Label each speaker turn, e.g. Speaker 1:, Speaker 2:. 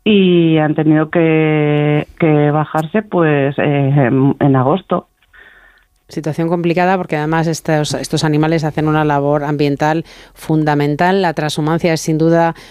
Speaker 1: y han tenido que bajarse pues en agosto.
Speaker 2: Situación complicada porque además estos animales hacen una labor ambiental fundamental. La transhumancia es sin duda